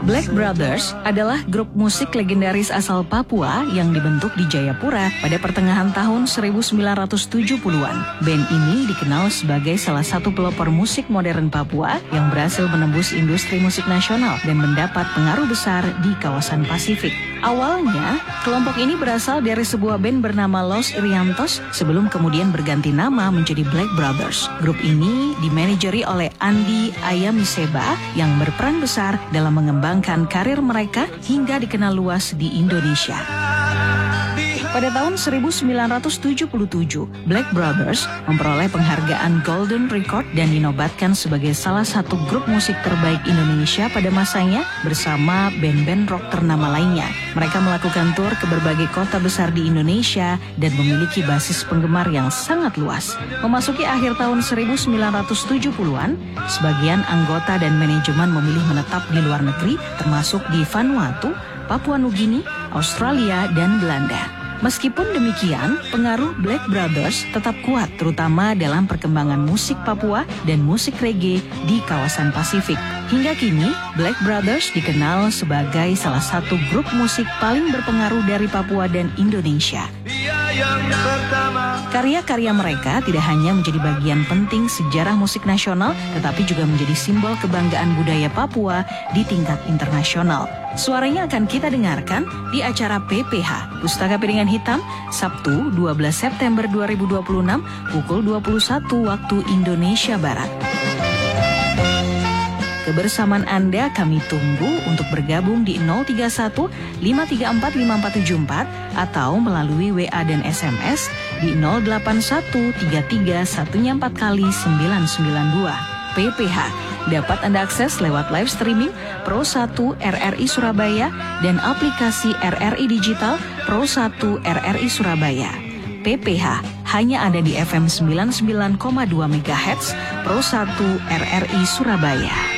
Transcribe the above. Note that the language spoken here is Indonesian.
Black Brothers adalah grup musik legendaris asal Papua yang dibentuk di Jayapura pada pertengahan tahun 1970-an. Band ini dikenal sebagai salah satu pelopor musik modern Papua yang berhasil menembus industri musik nasional dan mendapat pengaruh besar di kawasan Pasifik. Awalnya, kelompok ini berasal dari sebuah band bernama Los Iriantos sebelum kemudian berganti nama menjadi Black Brothers. Grup ini dimanajeri oleh Andi Ayamiseba yang berperan besar dalam mengembangkan karir mereka hingga dikenal luas di Indonesia. Pada tahun 1977, Black Brothers memperoleh penghargaan Golden Record dan dinobatkan sebagai salah satu grup musik terbaik Indonesia pada masanya bersama band-band rock ternama lainnya. Mereka melakukan tur ke berbagai kota besar di Indonesia dan memiliki basis penggemar yang sangat luas. Memasuki akhir tahun 1970-an, sebagian anggota dan manajemen memilih menetap di luar negeri, termasuk di Vanuatu, Papua Nugini, Australia, dan Belanda. Meskipun demikian, pengaruh Black Brothers tetap kuat terutama dalam perkembangan musik Papua dan musik reggae di kawasan Pasifik. Hingga kini, Black Brothers dikenal sebagai salah satu grup musik paling berpengaruh dari Papua dan Indonesia. Karya-karya mereka tidak hanya menjadi bagian penting sejarah musik nasional, tetapi juga menjadi simbol kebanggaan budaya Papua di tingkat internasional. Suaranya akan kita dengarkan di acara PPH, Pustaka Piringan Hitam, Sabtu 12 September 2026, pukul 21 waktu Indonesia Barat. Kebersamaan Anda kami tunggu untuk bergabung di 031 534 5474 atau melalui WA dan SMS di 081 33 144 kali 992. PPH dapat Anda akses lewat live streaming Pro 1 RRI Surabaya dan aplikasi RRI Digital Pro 1 RRI Surabaya. PPH hanya ada di FM 99,2 MHz Pro 1 RRI Surabaya.